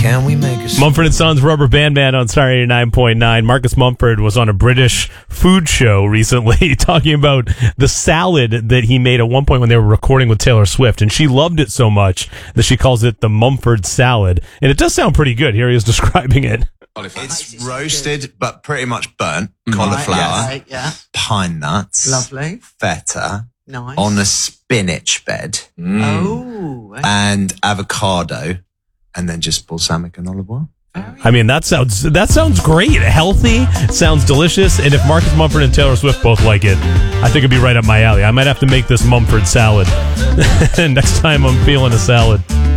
Can we make a Mumford & Sons Rubber Band Man on Star 89.9. Marcus Mumford was on a British food show recently talking about the salad that he made at one point when they were recording with Taylor Swift, and she loved it so much that she calls it the Mumford salad. And it does sound pretty good. Here he is describing it. It's roasted, but pretty much burnt. Cauliflower, pine nuts, lovely, feta, nice, on a spinach bed, and avocado, and then just balsamic and olive oil. I mean, that sounds great. Healthy, sounds delicious, and if Marcus Mumford and Taylor Swift both like it, I think it'd be right up my alley. I might have to make this Mumford salad next time I'm feeling a salad.